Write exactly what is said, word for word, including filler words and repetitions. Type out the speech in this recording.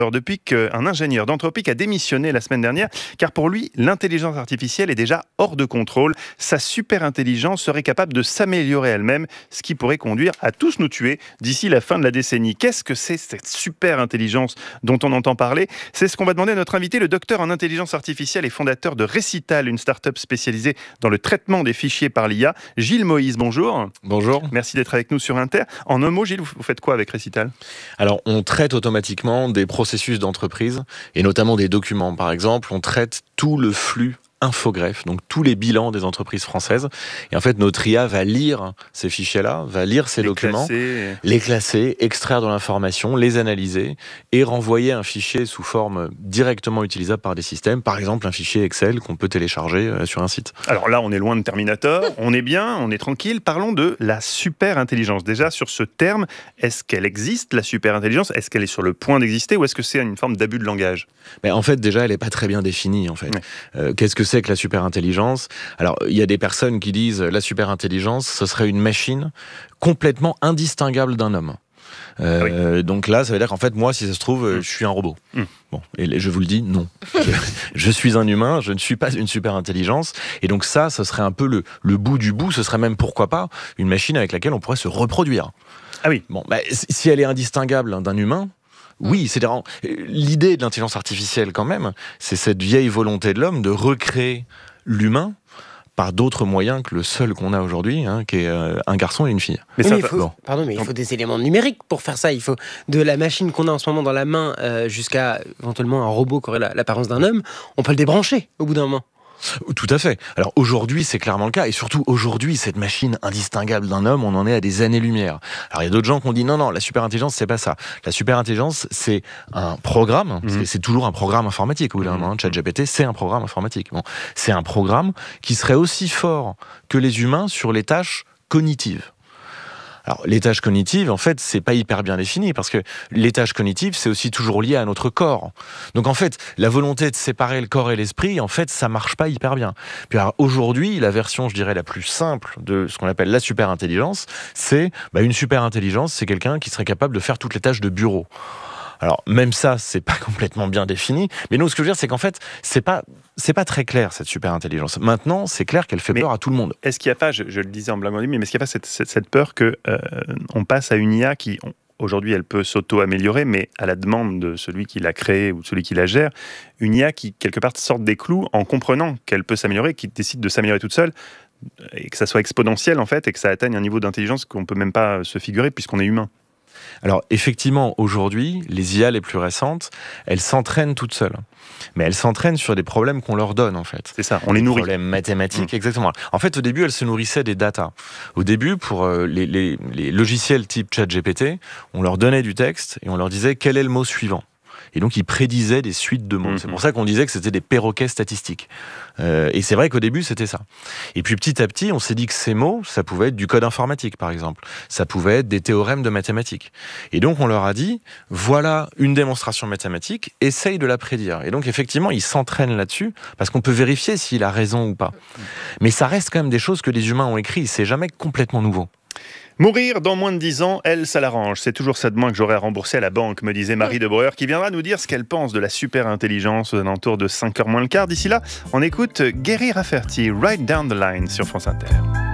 Depuis qu'un ingénieur d'Anthropic a démissionné la semaine dernière, car pour lui, l'intelligence artificielle est déjà hors de contrôle. Sa super intelligence serait capable de s'améliorer elle-même, ce qui pourrait conduire à tous nous tuer d'ici la fin de la décennie. Qu'est-ce que c'est cette super intelligence dont on entend parler ? C'est ce qu'on va demander à notre invité, le docteur en intelligence artificielle et fondateur de Recital, une start-up spécialisée dans le traitement des fichiers par l'I A. Gilles Moïse, bonjour. Bonjour. Merci d'être avec nous sur Inter. En un mot, Gilles, vous faites quoi avec Recital ? Alors, on traite automatiquement des processus d'entreprise et notamment des documents. Par exemple, on traite tout le flux infogreffe, donc tous les bilans des entreprises françaises. Et en fait, notre I A va lire ces fichiers-là, va lire ces les documents, classer. les classer, extraire de l'information, les analyser et renvoyer un fichier sous forme directement utilisable par des systèmes, par exemple un fichier Excel qu'on peut télécharger sur un site. Alors là, on est loin de Terminator, on est bien, on est tranquille. Parlons de la super intelligence. Déjà, sur ce terme, est-ce qu'elle existe, la super intelligence ? Est-ce qu'elle est sur le point d'exister ou est-ce que c'est une forme d'abus de langage ? Mais en fait, déjà, elle n'est pas très bien définie. En fait. Ouais. Euh, qu'est-ce que c'est que la super-intelligence ? Alors, il y a des personnes qui disent la super-intelligence, ce serait une machine complètement indistinguable d'un homme. Euh, oui. Donc là, ça veut dire qu'en fait, moi, si ça se trouve, mm. je suis un robot. Mm. Bon, et je vous le dis, non. je, je suis un humain, je ne suis pas une super-intelligence. Et donc ça, ce serait un peu le, le bout du bout. Ce serait même, pourquoi pas, une machine avec laquelle on pourrait se reproduire. Ah oui. Bon, bah, si elle est indistinguable d'un humain, oui, c'est-à-dire l'idée de l'intelligence artificielle quand même, c'est cette vieille volonté de l'homme de recréer l'humain par d'autres moyens que le seul qu'on a aujourd'hui, hein, qui est euh, un garçon et une fille. Mais, mais il faut, bon. Pardon, mais il faut des éléments numériques pour faire ça. Il faut de la machine qu'on a en ce moment dans la main euh, jusqu'à éventuellement un robot qui aurait la, l'apparence d'un homme. On peut le débrancher au bout d'un moment. Tout à fait. Alors aujourd'hui, c'est clairement le cas. Et surtout, aujourd'hui, cette machine indistinguable d'un homme, on en est à des années-lumière. Alors il y a d'autres gens qui ont dit non, non, la super-intelligence, c'est pas ça. La super-intelligence, c'est un programme. Mmh. C'est, c'est toujours un programme informatique. Au bout d'un moment, ChatGPT, c'est un programme informatique. Bon, c'est un programme qui serait aussi fort que les humains sur les tâches cognitives. Alors, les tâches cognitives, en fait, c'est pas hyper bien défini, parce que les tâches cognitives, c'est aussi toujours lié à notre corps. Donc, en fait, la volonté de séparer le corps et l'esprit, en fait, ça marche pas hyper bien. Puis, alors, aujourd'hui, la version, je dirais, la plus simple de ce qu'on appelle la super-intelligence, c'est, bah, une super-intelligence, c'est quelqu'un qui serait capable de faire toutes les tâches de bureau. Alors, même ça, c'est pas complètement bien défini. Mais non, ce que je veux dire, c'est qu'en fait, c'est pas, c'est pas très clair, cette super-intelligence. Maintenant, c'est clair qu'elle fait mais peur à tout le monde. Est-ce qu'il n'y a pas, je, je le disais en blaguant, mais est-ce qu'il n'y a pas cette, cette, cette peur qu'on euh, passe à une I A qui, on, aujourd'hui, elle peut s'auto-améliorer, mais à la demande de celui qui l'a créée ou de celui qui la gère, une I A qui, quelque part, sorte des clous en comprenant qu'elle peut s'améliorer, qui décide de s'améliorer toute seule, et que ça soit exponentiel, en fait, et que ça atteigne un niveau d'intelligence qu'on ne peut même pas se figurer, puisqu'on est humain. Alors effectivement, aujourd'hui, les I A les plus récentes, elles s'entraînent toutes seules. Mais elles s'entraînent sur des problèmes qu'on leur donne, en fait. C'est ça, on les nourrit. Des problèmes mathématiques, mmh. exactement. En fait, au début, elles se nourrissaient des datas. Au début, pour euh, les, les, les logiciels type ChatGPT, on leur donnait du texte et on leur disait quel est le mot suivant. Et donc, ils prédisaient des suites de mots. Mmh. C'est pour ça qu'on disait que c'était des perroquets statistiques. Euh, et c'est vrai qu'au début, c'était ça. Et puis, petit à petit, on s'est dit que ces mots, ça pouvait être du code informatique, par exemple. Ça pouvait être des théorèmes de mathématiques. Et donc, on leur a dit, voilà une démonstration mathématique, essaye de la prédire. Et donc, effectivement, ils s'entraînent là-dessus, parce qu'on peut vérifier s'il a raison ou pas. Mais ça reste quand même des choses que les humains ont écrites. C'est jamais complètement nouveau. Mourir dans moins de dix ans, elle, ça l'arrange. C'est toujours ça de moins que j'aurais à rembourser à la banque, me disait Marie de Breuer, qui viendra nous dire ce qu'elle pense de la super-intelligence aux alentours de cinq heures moins le quart. D'ici là, on écoute Guéry Rafferty, Right Down the Line sur France Inter.